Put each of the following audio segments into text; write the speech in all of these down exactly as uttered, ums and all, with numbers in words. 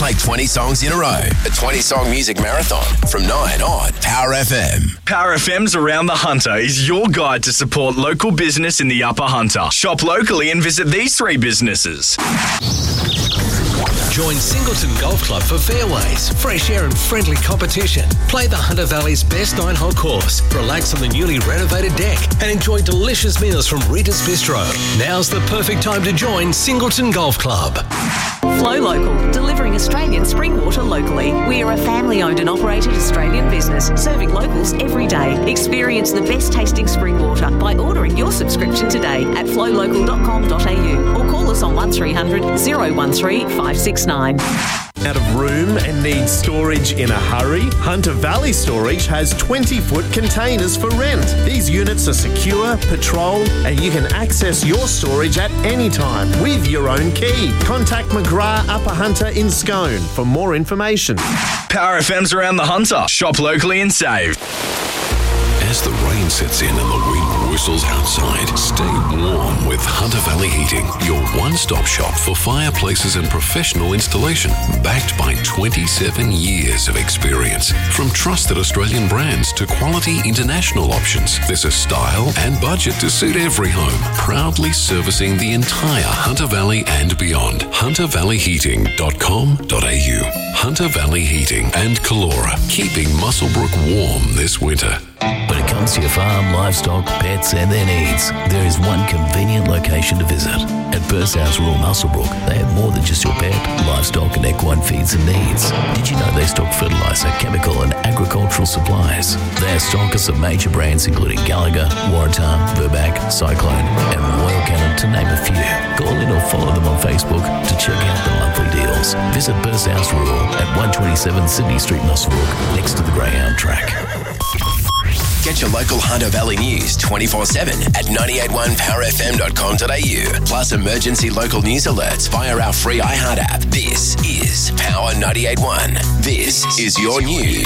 Play twenty songs in a row. A twenty-song music marathon from nine on Power F M. Power F M's Around the Hunter is your guide to support local business in the Upper Hunter. Shop locally and visit these three businesses. Join Singleton Golf Club for fairways, fresh air and friendly competition. Play the Hunter Valley's best nine-hole course, relax on the newly renovated deck and enjoy delicious meals from Rita's Bistro. Now's the perfect time to join Singleton Golf Club. Flow Local, delivering Australian spring water locally. We are a family-owned and operated Australian business serving locals every day. Experience the best tasting spring water by ordering your subscription today at flow local dot com dot a u or call us on one three hundred, oh one three, five six nine. Out of room and needs storage in a hurry? Hunter Valley Storage has twenty-foot containers for rent. These units are secure, patrolled, and you can access your storage at any time with your own key. Contact McGrath Upper Hunter in Scone for more information. Power F M's Around the Hunter. Shop locally and save. As the rain sets in and the wind whistles outside, stay warm with Hunter Valley Heating, your one-stop shop for fireplaces and professional installation, backed by twenty-seven years of experience. From trusted Australian brands to quality international options, there's a style and budget to suit every home. Proudly servicing the entire Hunter Valley and beyond. hunter valley heating dot com dot a u. Hunter Valley Heating and Calora, keeping Muswellbrook warm this winter. When it comes to your farm, livestock, pets and their needs, there is one convenient location to visit. At Burst House Rural Muswellbrook, they have more than just your pet, livestock and equine feeds and needs. Did you know they stock fertiliser, chemical and agricultural supplies? They are stockers of major brands including Gallagher, Waratah, Verbac, Cyclone and Royal Canin to name a few. Call in or follow them on Facebook to check out the monthly deals. Visit Burst House Rural at one twenty-seven Sydney Street, Muswellbrook, next to the Greyhound track. Get your local Hunter Valley news twenty-four seven at nine eight one power f m dot com dot a u. Plus emergency local news alerts via our free iHeart app. This is Power ninety-eight point one. This is your news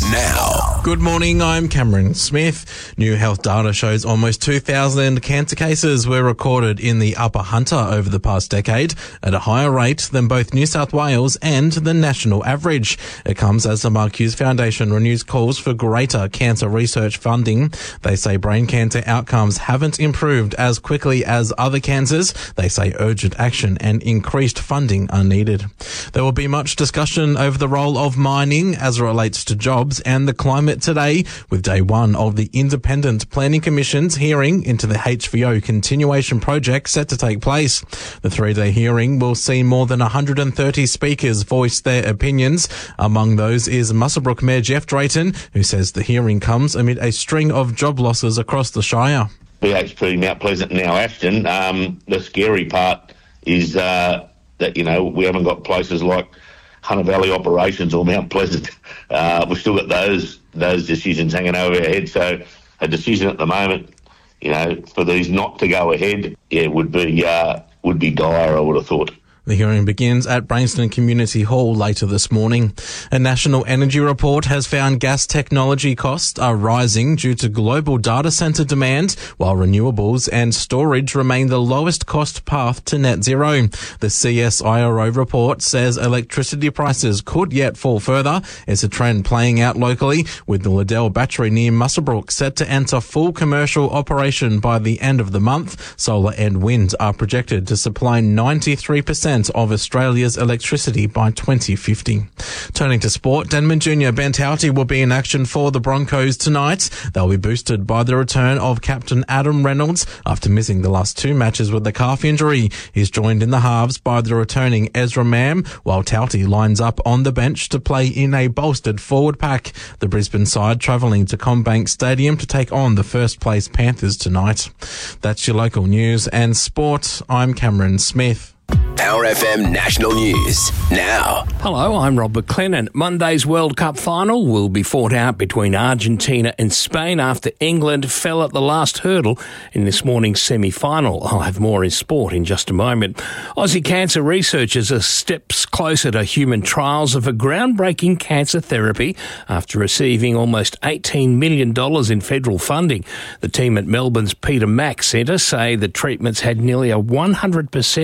now. Good morning, I'm Cameron Smith. New health data shows almost two thousand cancer cases were recorded in the Upper Hunter over the past decade at a higher rate than both New South Wales and the national average. It comes as the Mark Hughes Foundation renews calls for greater cancer research funding. They say brain cancer outcomes haven't improved as quickly as other cancers. They say urgent action and increased funding are needed. There will be much discussion over the role of mining as it relates to jobs and the climate today, with day one of the Independent Planning Commission's hearing into the H V O continuation project set to take place. The three-day hearing will see more than one hundred thirty speakers voice their opinions. Among those is Muswellbrook Mayor Jeff Drayton, who says the hearing comes amid a string of job losses across the Shire. B H P, Mount Pleasant, now Ashton. Um, the scary part is uh, that, you know, we haven't got places like Hunter Valley Operations or Mount Pleasant. Uh, we've still got those those decisions hanging over our head. So a decision at the moment, you know, for these not to go ahead, yeah, would be uh, would be dire, I would have thought. The hearing begins at Brainston Community Hall later this morning. A national energy report has found gas technology costs are rising due to global data centre demand, while renewables and storage remain the lowest cost path to net zero. The C S I R O report says electricity prices could yet fall further. It's a trend playing out locally, with the Liddell battery near Muswellbrook set to enter full commercial operation by the end of the month. Solar and wind are projected to supply ninety-three percent of Australia's electricity by twenty fifty. Turning to sport, Denman Junior Ben Tauti will be in action for the Broncos tonight. They'll be boosted by the return of captain Adam Reynolds after missing the last two matches with a calf injury. He's joined in the halves by the returning Ezra Mam, while Tauti lines up on the bench to play in a bolstered forward pack. The Brisbane side travelling to CommBank Stadium to take on the first place Panthers tonight. That's your local news and sport. I'm Cameron Smith. Power F M National News now. Hello, I'm Rob McLennan. Monday's World Cup final will be fought out between Argentina and Spain after England fell at the last hurdle in this morning's semi-final. I'll have more in sport in just a moment. Aussie cancer researchers are steps closer to human trials of a groundbreaking cancer therapy after receiving almost eighteen million dollars in federal funding. The team at Melbourne's Peter Mac Centre say the treatments had nearly a one hundred percent success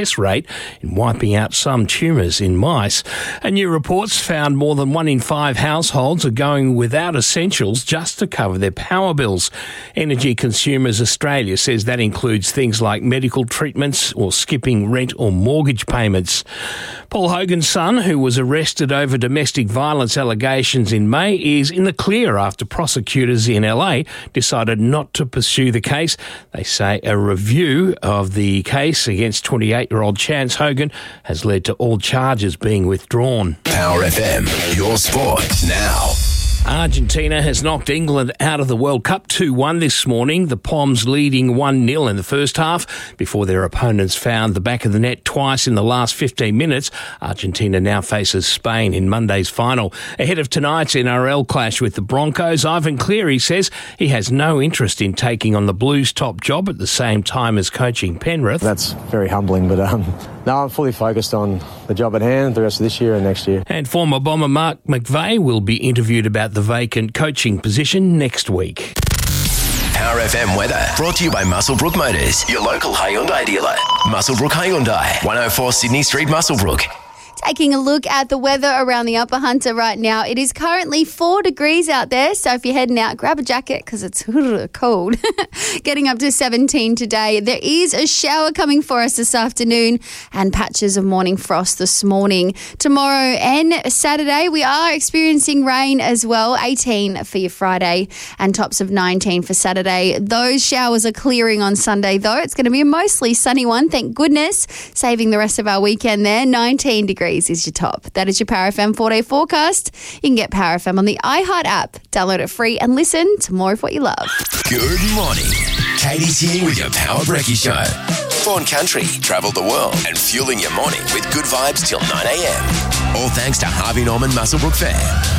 success rate in wiping out some tumours in mice. And new reports found more than one in five households are going without essentials just to cover their power bills. Energy Consumers Australia says that includes things like medical treatments or skipping rent or mortgage payments. Paul Hogan's son, who was arrested over domestic violence allegations in May, is in the clear after prosecutors in L A decided not to pursue the case. They say a review of the case against twenty-eight-year-old Chance Hogan has led to all charges being withdrawn. Power F M, your sport now. Argentina has knocked England out of the World Cup two one this morning, the Poms leading one nil in the first half before their opponents found the back of the net twice in the last fifteen minutes. Argentina now faces Spain in Monday's final. Ahead of tonight's N R L clash with the Broncos, Ivan Cleary says he has no interest in taking on the Blues' top job at the same time as coaching Penrith. That's very humbling, but um, no, I'm fully focused on the job at hand the rest of this year and next year. And former Bomber Mark McVeigh will be interviewed about the vacant coaching position next week. Power F M weather brought to you by Musselbrook Motors, your local Hyundai dealer. Musselbrook Hyundai, one oh four Sydney Street, Musselbrook. Taking a look at the weather around the Upper Hunter right now. It is currently four degrees out there, so if you're heading out, grab a jacket because it's cold. Getting up to seventeen today. There is a shower coming for us this afternoon and patches of morning frost this morning. Tomorrow and Saturday, we are experiencing rain as well. eighteen for your Friday and tops of nineteen for Saturday. Those showers are clearing on Sunday, though. It's going to be a mostly sunny one, thank goodness, saving the rest of our weekend there. nineteen degrees is your top. That is your Power F M four-day forecast. You can get Power F M on the iHeart app. Download it free and listen to more of what you love. Good morning. Katie's here with your Power Brekkie Show. Born country, travel the world, and fueling your morning with good vibes till nine a.m. All thanks to Harvey Norman Musselbrook Fair.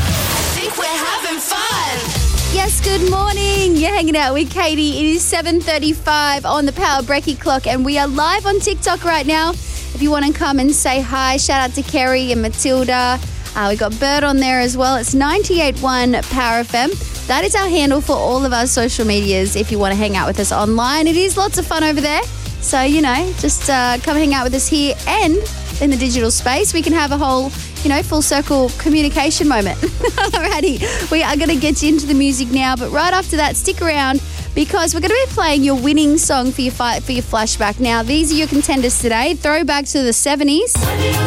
I think we're having fun. Yes, good morning. You're hanging out with Katie. It is seven thirty-five on the Power Brekkie clock, and we are live on TikTok right now. If you want to come and say hi, shout out to Kerry and Matilda. Uh, we got Bird on there as well. It's ninety-eight point one Power F M. That is our handle for all of our social medias if you want to hang out with us online. It is lots of fun over there. So, you know, just uh, come hang out with us here and in the digital space. We can have a whole, you know, full circle communication moment. Alrighty, we are going to get you into the music now. But right after that, stick around because we're going to be playing your winning song for your, fi- for your flashback. Now, these are your contenders today. Throwback to the seventies.